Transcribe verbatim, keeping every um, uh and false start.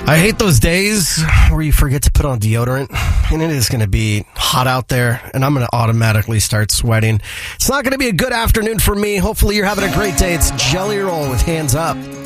I hate those days where you forget to put on deodorant and it is going to be hot out there and I'm going to automatically start sweating. It's not going to be a good afternoon for me. Hopefully you're having a great day. It's Jelly Roll with Hands Up.